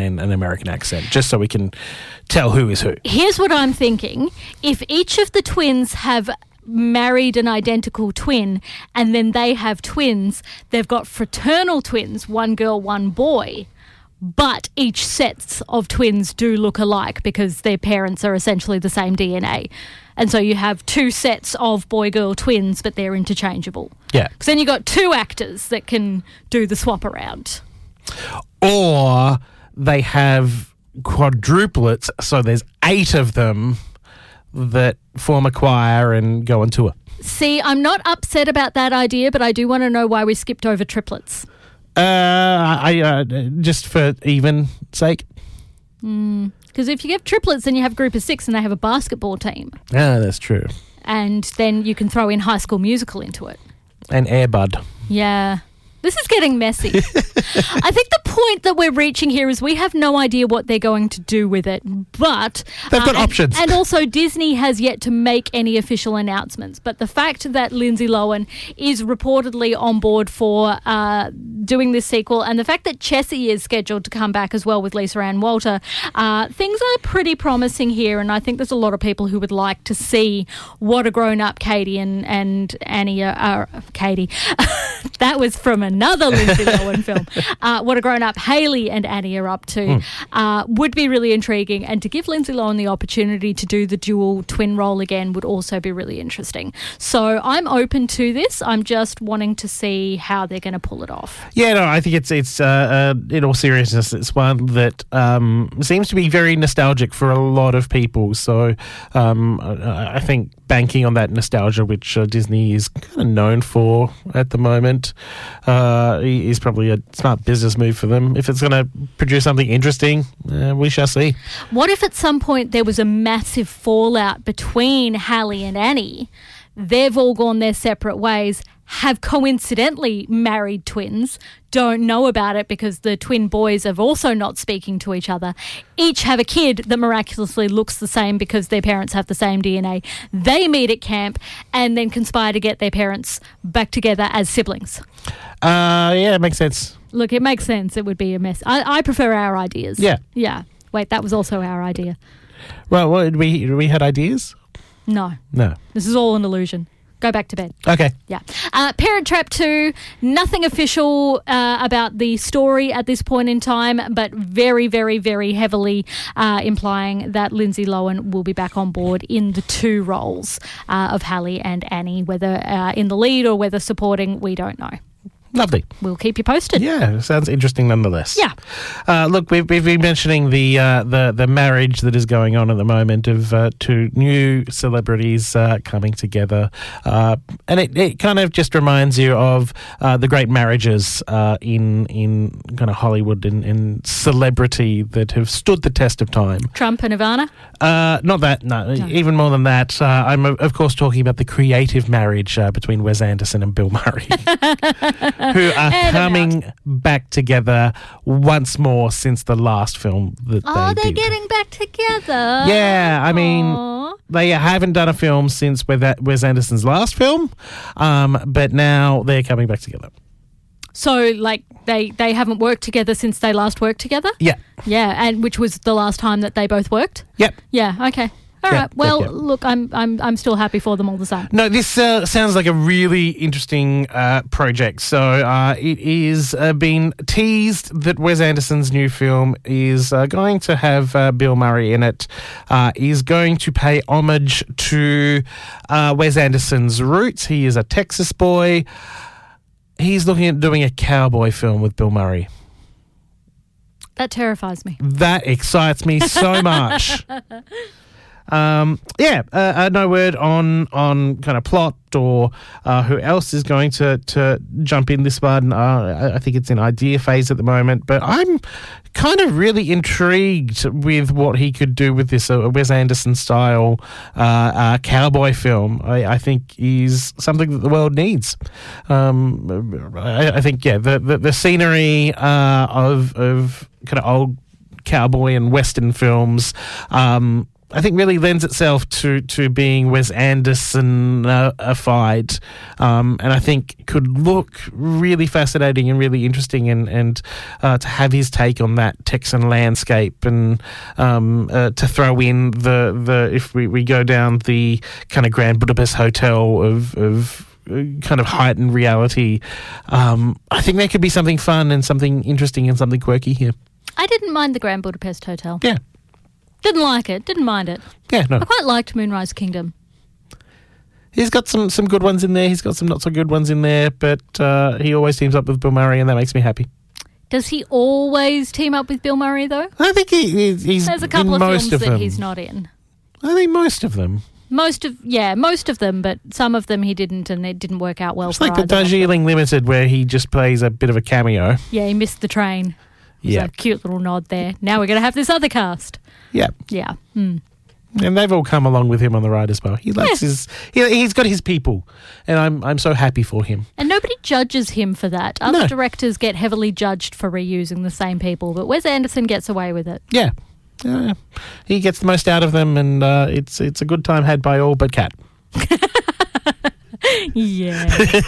and an American accent, just so we can tell who is who. Here's what I'm thinking. If each of the twins have married an identical twin and then they have twins, they've got fraternal twins, one girl, one boy. But each sets of twins do look alike because their parents are essentially the same DNA. And so you have two sets of boy-girl twins, but they're interchangeable. Yeah. Because then you've got two actors that can do the swap around. Or they have quadruplets, so there's 8 of them that form a choir and go on tour. See, I'm not upset about that idea, but I do want to know why we skipped over triplets. Just for even sake. Because if you have triplets, then you have a group of 6 and they have a basketball team. Yeah, that's true. And then you can throw in High School Musical into it. And Air Bud. Yeah. This is getting messy. I think the point that we're reaching here is we have no idea what they're going to do with it, but they've got options. And also Disney has yet to make any official announcements. But the fact that Lindsay Lohan is reportedly on board for doing this sequel, and the fact that Chessie is scheduled to come back as well with Lisa Ann Walter, things are pretty promising here, and I think there's a lot of people who would like to see what a grown-up Katie and Annie are. Katie. That was from another Lindsay Lohan film. What a grown-up Hayley and Annie are up to would be really intriguing, and to give Lindsay Lohan the opportunity to do the dual twin role again would also be really interesting. So I'm open to this. I'm just wanting to see how they're going to pull it off. Yeah, no, I think it's in all seriousness, it's one that seems to be very nostalgic for a lot of people. So I think banking on that nostalgia, which Disney is kind of known for at the moment, is probably a smart business move for them. If it's going to produce something interesting, we shall see. What if at some point there was a massive fallout between Hallie and Annie? They've all gone their separate ways, have coincidentally married twins, don't know about it because the twin boys are also not speaking to each other, each have a kid that miraculously looks the same because their parents have the same DNA. They meet at camp and then conspire to get their parents back together as siblings. Yeah, it makes sense. Look, it makes sense. It would be a mess. I prefer our ideas. Yeah. Yeah. Wait, that was also our idea. Well, we had ideas? No. This is all an illusion. Go back to bed. Okay. Yeah. Parent Trap 2, nothing official about the story at this point in time, but very, very, very heavily implying that Lindsay Lohan will be back on board in the 2 roles of Hallie and Annie, whether in the lead or whether supporting, we don't know. Lovely. We'll keep you posted. Yeah, sounds interesting nonetheless. Yeah. Look, we've been mentioning the marriage that is going on at the moment of 2 new celebrities coming together, and it kind of just reminds you of the great marriages in kind of Hollywood and celebrity that have stood the test of time. Trump and Ivana? Not that, no. Even more than that. I'm, of course, talking about the creative marriage between Wes Anderson and Bill Murray. Who are coming back together once more since the last film that they did. They're getting back together. Yeah, I mean, they haven't done a film since Wes Anderson's last film, but now they're coming back together. So, like, they haven't worked together since they last worked together? Yeah. Yeah, and which was the last time that they both worked? Yep. Yeah, okay. All right. Well, look, I'm still happy for them all the same. No, this sounds like a really interesting project. So it is been teased that Wes Anderson's new film is going to have Bill Murray in it. Is going to pay homage to Wes Anderson's roots. He is a Texas boy. He's looking at doing a cowboy film with Bill Murray. That terrifies me. That excites me so much. No word on kind of plot or who else is going to jump in this one. I think it's in idea phase at the moment, but I'm kind of really intrigued with what he could do with this Wes Anderson style cowboy film. I think is something that the world needs. I think the scenery of kind of old cowboy and western films I think really lends itself to being Wes Anderson-ified, and I think could look really fascinating and really interesting, and to have his take on that Texan landscape, and to throw in the if we go down the kind of Grand Budapest Hotel of kind of heightened reality, I think there could be something fun and something interesting and something quirky here. I didn't mind the Grand Budapest Hotel. Yeah. Didn't like it. Didn't mind it. Yeah, no. I quite liked Moonrise Kingdom. He's got some good ones in there. He's got some not so good ones in there, but he always teams up with Bill Murray, and that makes me happy. Does he always team up with Bill Murray, though? I think he's There's a couple in of most films of that them. he's not in. I think most of them. Most of them, but some of them he didn't, and it didn't work out well It's for like the either of them. Darjeeling Limited, where he just plays a bit of a cameo. Yeah, he missed the train. Yeah. A cute little nod there. Now we're going to have this other cast. Yeah. Yeah. And they've all come along with him on the ride as well. He likes he's got his people, and I'm so happy for him. And nobody judges him for that. Other directors get heavily judged for reusing the same people, but Wes Anderson gets away with it. Yeah. He gets the most out of them, and it's a good time had by all but Kat. Yeah.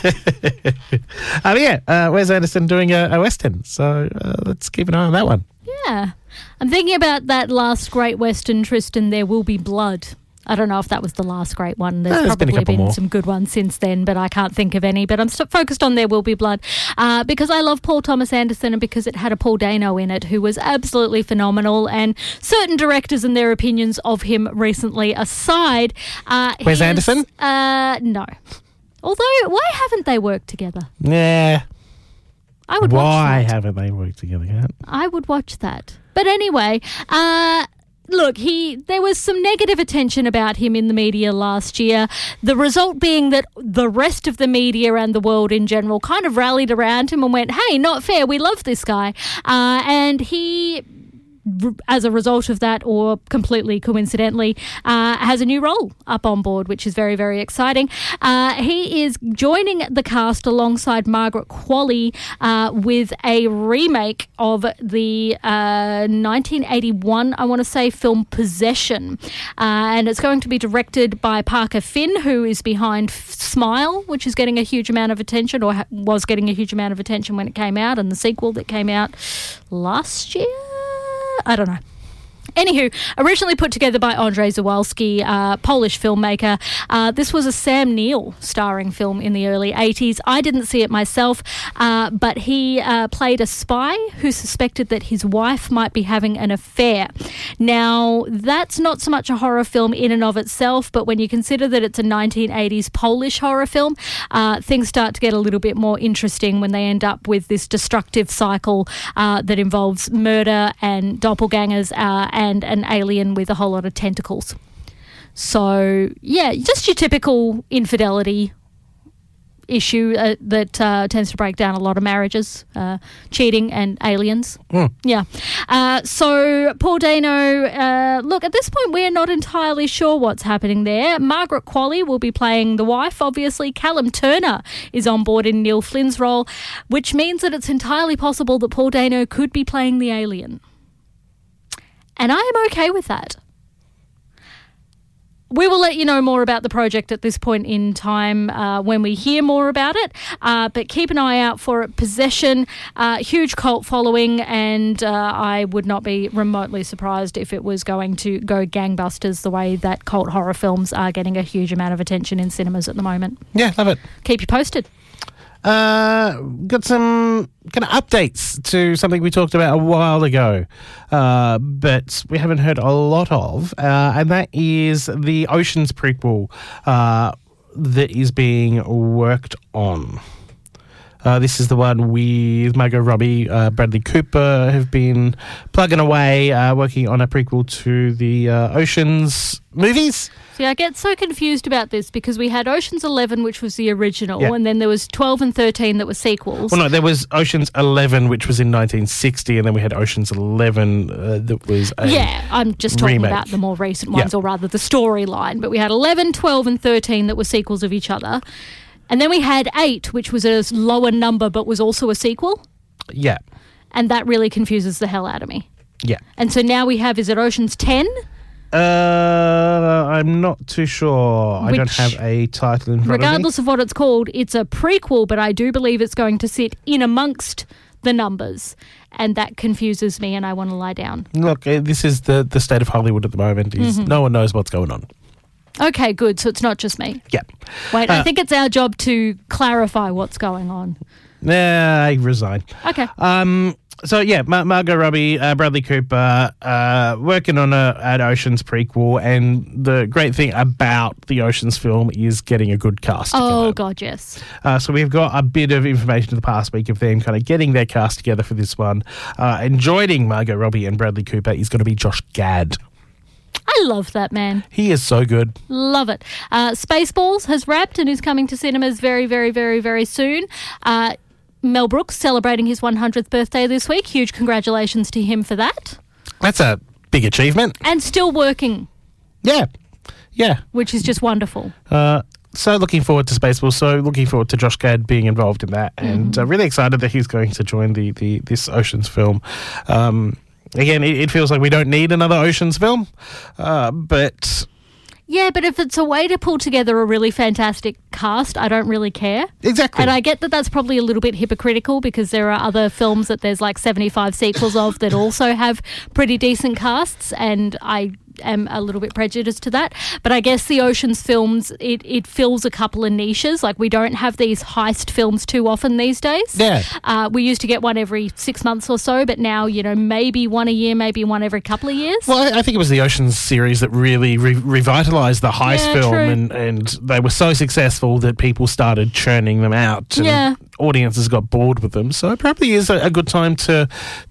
Wes Anderson doing a Western, so let's keep an eye on that one. Yeah. I'm thinking about that last great Western, Tristan, There Will Be Blood. I don't know if that was the last great one. There's been a probably couple been more. some good ones since then, but I can't think of any. But I'm still focused on There Will Be Blood because I love Paul Thomas Anderson, and because it had a Paul Dano in it who was absolutely phenomenal. And certain directors and their opinions of him recently aside. Wes Anderson? No. Although, why haven't they worked together? Yeah. I would watch Why that. haven't they worked together yet? I would watch that. But anyway, look, there was some negative attention about him in the media last year. The result being that the rest of the media and the world in general kind of rallied around him and went, hey, not fair, we love this guy. And he, as a result of that, or completely coincidentally, has a new role up on board, which is very, very exciting. He is joining the cast alongside Margaret Qualley with a remake of the 1981, I want to say, film Possession. And it's going to be directed by Parker Finn, who is behind Smile, which is getting a huge amount of attention, or was getting a huge amount of attention when it came out, and the sequel that came out last year. I don't know. Anywho, originally put together by Andrzej Zawalski, Polish filmmaker. This was a Sam Neill starring film in the early 80s. I didn't see it myself, but he played a spy who suspected that his wife might be having an affair. Now, that's not so much a horror film in and of itself, but when you consider that it's a 1980s Polish horror film, things start to get a little bit more interesting when they end up with this destructive cycle that involves murder and doppelgangers and an alien with a whole lot of tentacles. So, yeah, just your typical infidelity issue that tends to break down a lot of marriages, cheating and aliens. Yeah. So Paul Dano, look, at this point we're not entirely sure what's happening there. Margaret Qualley will be playing the wife, obviously. Callum Turner is on board in Neil Flynn's role, which means that it's entirely possible that Paul Dano could be playing the alien. And I am okay with that. We will let you know more about the project at this point in time when we hear more about it. But keep an eye out for it. Possession, huge cult following, and I would not be remotely surprised if it was going to go gangbusters the way that cult horror films are getting a huge amount of attention in cinemas at the moment. Yeah, love it. Keep you posted. Got some kind of updates to something we talked about a while ago, but we haven't heard a lot of, and that is the Oceans prequel that is being worked on. This is the one with Margot Robbie, Bradley Cooper have been plugging away, working on a prequel to the Oceans movies. See, I get so confused about this because we had Ocean's 11, which was the original, Yeah. and then there was 12 and 13 that were sequels. Well, no, there was Ocean's 11, which was in 1960, and then we had Ocean's 11 that was a Yeah, I'm just talking remake. about the more recent ones, Yeah. or rather the storyline. But we had 11, 12 and 13 that were sequels of each other. And then we had 8, which was a lower number but was also a sequel. Yeah, And that really confuses the hell out of me. yeah. And so now we have, is it Ocean's 10? I'm not too sure. I don't have a title in front of me. Regardless of what it's called, it's a prequel, but I do believe it's going to sit in amongst the numbers, and that confuses me, and I want to lie down. Look, this is the state of Hollywood at the moment. Is no one knows what's going on. Okay, good. So it's not just me. Yeah. Wait, I think it's our job to clarify what's going on. Nah, I resign. Okay. So yeah, Margot Robbie, Bradley Cooper, working on an Oceans prequel, and the great thing about the Oceans film is getting a good cast together. Oh God, yes. So we've got a bit of information in the past week of them kind of getting their cast together for this one. And joining Margot Robbie and Bradley Cooper is going to be Josh Gad. I love that man. He is so good. Love it. Spaceballs has wrapped and is coming to cinemas very, very, very, very soon. Mel Brooks celebrating his 100th birthday this week. Huge congratulations to him for that. That's a big achievement. And still working. Yeah. Which is just wonderful. So looking forward to Spaceballs. So looking forward to Josh Gad being involved in that, and really excited that he's going to join this Oceans film. Again, it feels like we don't need another Oceans film, but... Yeah, but if it's a way to pull together a really fantastic cast, I don't really care. Exactly. And I get that that's probably a little bit hypocritical because there are other films that there's like 75 sequels of that also have pretty decent casts, and I am a little bit prejudiced to that. But I guess the Oceans films, it fills a couple of niches. Like, we don't have these heist films too often these days. Yeah. We used to get one every 6 months or so, but now, maybe one a year, maybe one every couple of years. Well, I think it was the Oceans series that really revitalised the heist film, and they were so successful that people started churning them out, and audiences got bored with them. So it probably is a good time to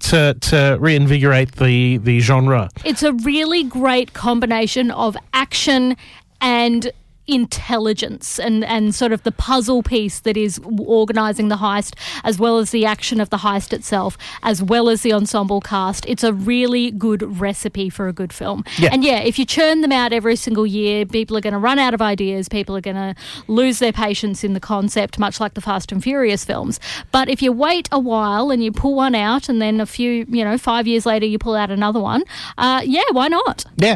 reinvigorate the genre. It's a really great combination of action and intelligence and sort of the puzzle piece that is organising the heist, as well as the action of the heist itself, as well as the ensemble cast. It's a really good recipe for a good film. Yeah. And if you churn them out every single year, people are going to run out of ideas, people are going to lose their patience in the concept, much like the Fast and Furious films. But if you wait a while and you pull one out, and then a few, 5 years later you pull out another one, why not? Yeah.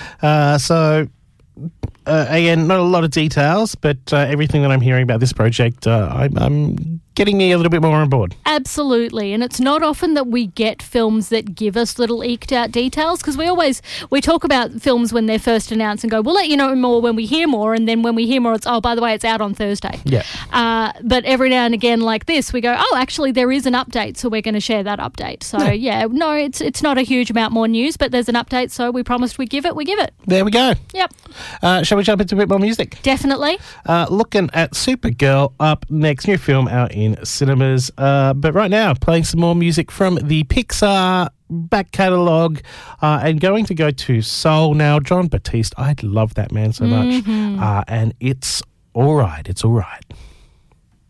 Again, not a lot of details, but everything that I'm hearing about this project, I'm getting me a little bit more on board. Absolutely. And it's not often that we get films that give us little eked out details, because we talk about films when they're first announced and go, we'll let you know more when we hear more, and then when we hear more it's, oh, by the way, it's out on Thursday. Yeah. But every now and again like this we go, oh, actually there is an update, so we're going to share that update. So it's not a huge amount more news, but there's an update, so we promised we'd give it. There we go. Yep. Shall we jump into a bit more music? Definitely. Looking at Supergirl up next, new film out in cinemas. But right now, playing some more music from the Pixar back catalogue, and going to go to Soul now. Jon Batiste, I love that man so much. And it's all right. It's all right.